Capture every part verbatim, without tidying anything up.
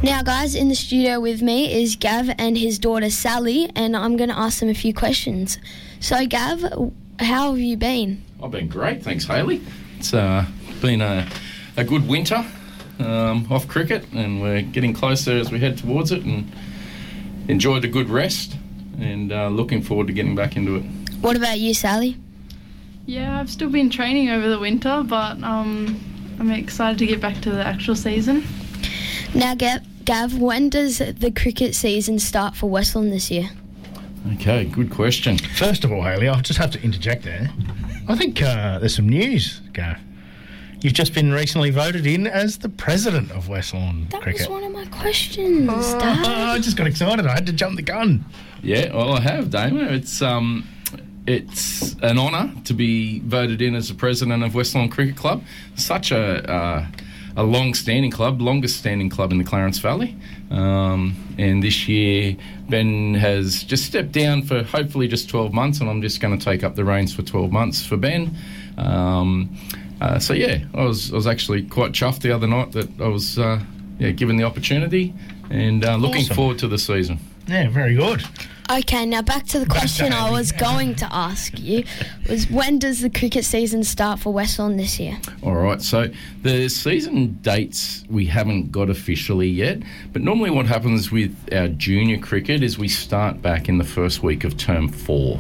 Now, guys, in the studio with me is Gav and his daughter Sally, and I'm going to ask them a few questions. So, Gav, how have you been? I've been great, thanks, Hayley. It's uh, been a, a good winter um, off cricket, and we're getting closer as we head towards it, and enjoyed a good rest, and uh, looking forward to getting back into it. What about you, Sally? Yeah, I've still been training over the winter, but um, I'm excited to get back to the actual season. Now, Gav, Gav, when does the cricket season start for Westland this year? Okay, good question. First of all, Hayley, I'll just have to interject there. I think uh, there's some news, Gav. You've just been recently voted in as the president of Westland That Cricket. was one of my questions, Oh, Dad. I just got excited. I had to jump the gun. Yeah, well, I have, Damo. It's um, it's an honour to be voted in as the president of Westland Cricket Club. Such a uh, a long-standing club, longest-standing club in the Clarence Valley. Um, and this year, Ben has just stepped down for hopefully just twelve months, and I'm just going to take up the reins for twelve months for Ben. Um, uh, so yeah, I was I was actually quite chuffed the other night that I was uh, yeah given the opportunity, and uh, looking Awesome. forward to the season. Yeah, very good. Okay, now back to the Back to question I Hayley. was going to ask you, was when does the cricket season start for Westland this year? All right, so the season dates we haven't got officially yet, but normally what happens with our junior cricket is we start back in the first week of term four.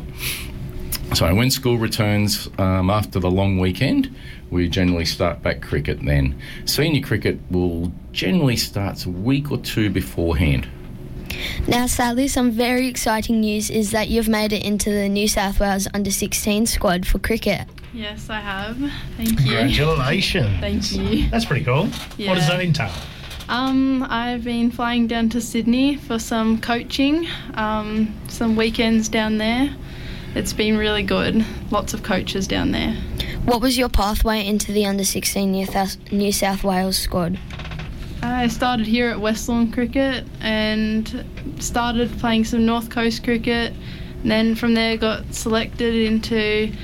So when school returns um, after the long weekend, we generally start back cricket then. Senior cricket will generally start a week or two beforehand. Now, Sally, some very exciting news is that you've made it into the New South Wales under sixteen squad for cricket. Yes, I have. Thank you. Congratulations. Thank you. That's pretty cool. Yeah. What does that entail? Um, I've been flying down to Sydney for some coaching, um, some weekends down there. It's been really good. Lots of coaches down there. What was your pathway into the under sixteen New South, New South Wales squad? I started here at Westland Cricket and started playing some North Coast cricket. And then from there got selected into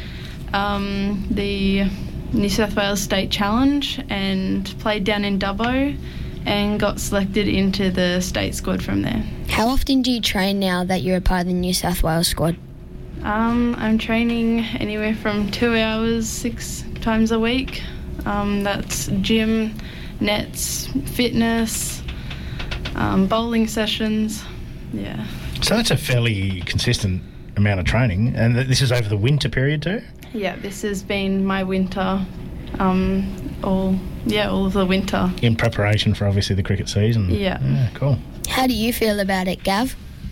um, the New South Wales State Challenge and played down in Dubbo and got selected into the state squad from there. How often do you train now that you're a part of the New South Wales squad? Um, I'm training anywhere from two hours, six times a week. Um, that's gym, nets, fitness, um, bowling sessions, yeah. So that's a fairly consistent amount of training, and th- this is over the winter period too? Yeah, this has been my winter, um, all, yeah, all of the winter. In preparation for obviously the cricket season. Yeah. Yeah, cool. How do you feel about it, Gav?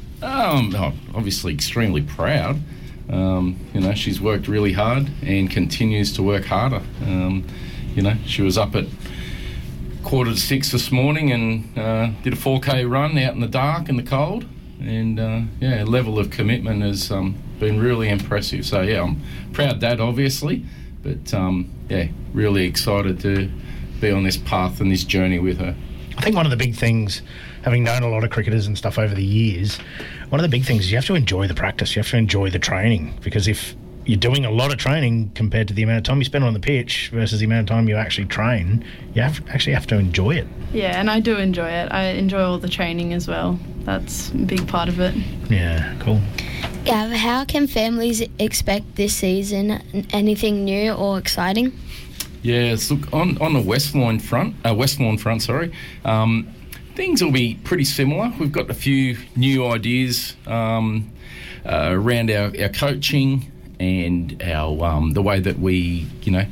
Um, oh, obviously extremely proud. Um, you know, she's worked really hard and continues to work harder. Um, you know, she was up at quarter to six this morning and uh, did a four K run out in the dark and the cold, and uh, yeah, level of commitment has um, been really impressive. So yeah, I'm proud dad obviously, but um, yeah, really excited to be on this path and this journey with her. I think one of the big things, having known a lot of cricketers and stuff over the years, one of the big things is you have to enjoy the practice, you have to enjoy the training, because if you're doing a lot of training compared to the amount of time you spend on the pitch versus the amount of time you actually train, you have actually have to enjoy it. Yeah, and I do enjoy it. I enjoy all the training as well. That's a big part of it. Yeah, cool. Gav, how can families expect this season anything new or exciting? Yes, look, on, on the Westlawn front, uh, Westlawn front, sorry, um, things will be pretty similar. We've got a few new ideas um, uh, around our, our coaching and our um, the way that we, you know,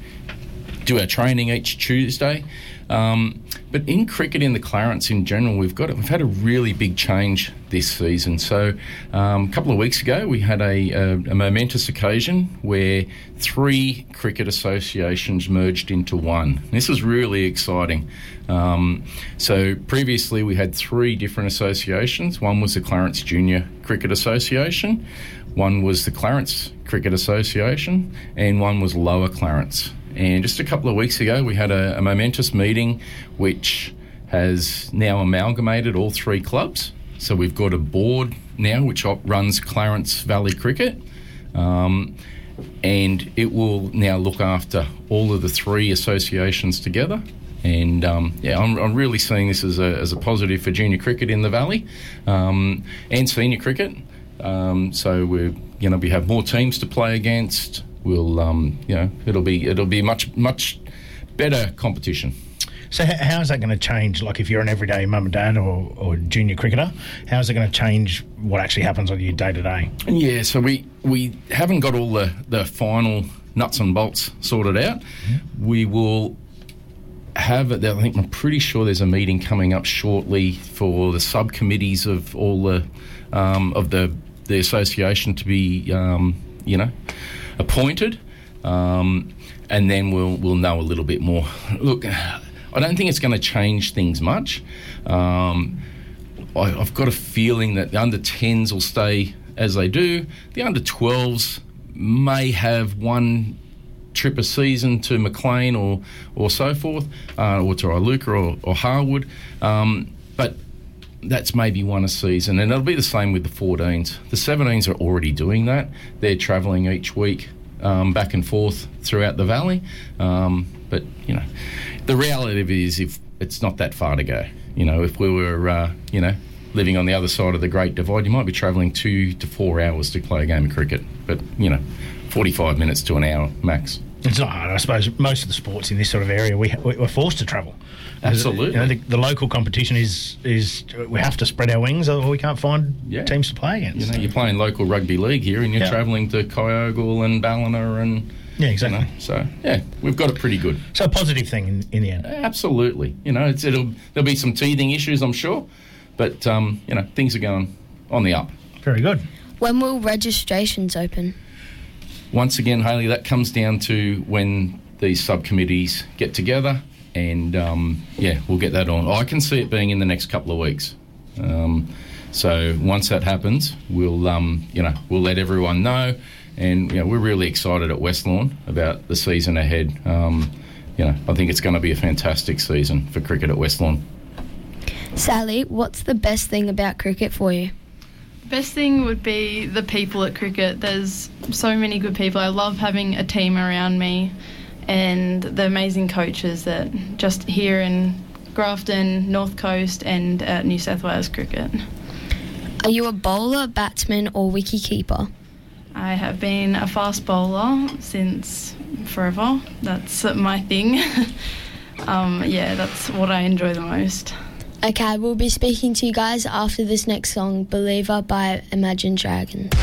do our training each Tuesday. Um, but in cricket, in the Clarence in general, we've got we've had a really big change this season. So um, a couple of weeks ago, we had a, a, a momentous occasion where three cricket associations merged into one. This was really exciting. Um, so previously, we had three different associations. One was the Clarence Junior Cricket Association, one was the Clarence Cricket Association, and one was Lower Clarence. And just a couple of weeks ago, we had a, a momentous meeting which has now amalgamated all three clubs. So we've got a board now which op- runs Clarence Valley Cricket, um, and it will now look after all of the three associations together. And um, yeah, I'm, I'm really seeing this as a, as a positive for junior cricket in the Valley um, and senior cricket. Um, so we're going to be have more teams to play against. We'll, um, you know, it'll be it'll be much much better competition. So h- how is that going to change? Like if you're an everyday mum and dad or, or junior cricketer, how is it going to change what actually happens on your day to day? Yeah, so we we haven't got all the, the final nuts and bolts sorted out. Mm-hmm. We will have it. I think I'm pretty sure there's a meeting coming up shortly for the subcommittees of all the um, of the the association to be um, you know appointed, um, and then we'll we'll know a little bit more. Look, I don't think it's going to change things much. Um, I, I've got a feeling that the under tens will stay as they do. The under twelves may have one trip a season to Maclean or or so forth, uh, or to Iluka or, or Harwood, um, but that's maybe one a season, and it'll be the same with the fourteens. The seventeens are already doing that. They're travelling each week um, back and forth throughout the Valley, um, but you know, the reality of it is if it's not that far to go. You know, if we were uh, you know living on the other side of the Great Divide, you might be travelling two to four hours to play a game of cricket, but you know, forty-five minutes to an hour max. It's not hard. I suppose most of the sports in this sort of area, we, we're forced to travel. Absolutely. You know, the, the local competition is, is we have to spread our wings or we can't find yeah. teams to play against. You know, you're playing local rugby league here and you're yeah. travelling to Kyogle and Ballina and... Yeah, exactly. You know, so, yeah, we've got it pretty good. So a positive thing in, in the end. Absolutely. You know, it's, it'll there'll be some teething issues, I'm sure, but, um, you know, things are going on the up. Very good. When will registrations open? Once again, Hayley, that comes down to when these subcommittees get together, and um, yeah, we'll get that on. I can see it being in the next couple of weeks. Um, so once that happens, we'll um, you know we'll let everyone know, and you know we're really excited at Westlawn about the season ahead. Um, you know, I think it's going to be a fantastic season for cricket at Westlawn. Sally, what's the best thing about cricket for you? Best thing would be the people at cricket. There's so many good people. I love having a team around me and the amazing coaches that just here in Grafton, North Coast and at New South Wales Cricket. Are you a bowler, batsman or wicketkeeper? I have been a fast bowler since forever. That's my thing. um, yeah, that's what I enjoy the most. Okay, we'll be speaking to you guys after this next song, Believer by Imagine Dragons.